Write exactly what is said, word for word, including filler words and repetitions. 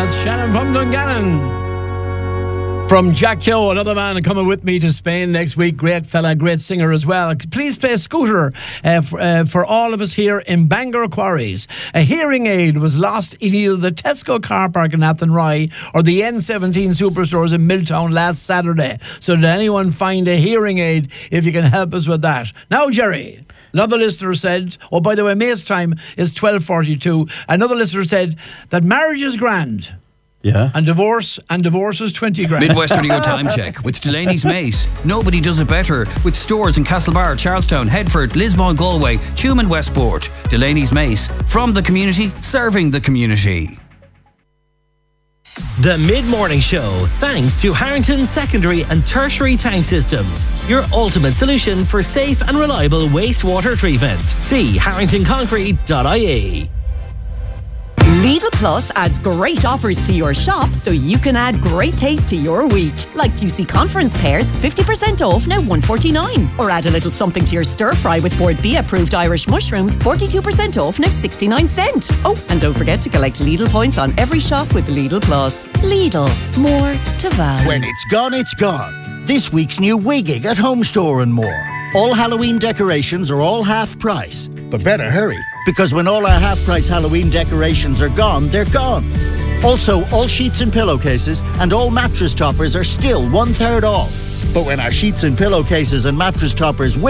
That's Shannon from Dungannon. From Jack Keogh, another man coming with me to Spain next week. Great fella, great singer as well. Please play Scooter uh, for, uh, for all of us here in Bangor Quarries. A hearing aid was lost in either the Tesco car park in Athenry or the N seventeen superstores in Milltown last Saturday. So did anyone find a hearing aid? If you can help us with that. Now, Jerry. Another listener said, oh, by the way, May's time is twelve forty-two. Another listener said that marriage is grand. Yeah. And divorce, and divorce is twenty grand. Midwest Radio Time Check with Delaney's Mace. Nobody does it better. With stores in Castlebar, Charlestown, Headford, Lismore, Galway, Tuam and Westport. Delaney's Mace. From the community, serving the community. The Mid-Morning Show, thanks to Harrington Secondary and Tertiary Tank Systems, your ultimate solution for safe and reliable wastewater treatment. See harrington concrete dot I E. Lidl Plus adds great offers to your shop so you can add great taste to your week. Like juicy conference pears, fifty percent off, now one forty-nine. Or add a little something to your stir fry with Board B approved Irish mushrooms, forty-two percent off, now sixty-nine cent. Oh, and don't forget to collect Lidl points on every shop with Lidl Plus. Lidl, more to value. When it's gone, it's gone. This week's new Wigging at Home Store and more. All Halloween decorations are all half price. But better hurry, because when all our half price Halloween decorations are gone, they're gone. Also, all sheets and pillowcases and all mattress toppers are still one third off. But when our sheets and pillowcases and mattress toppers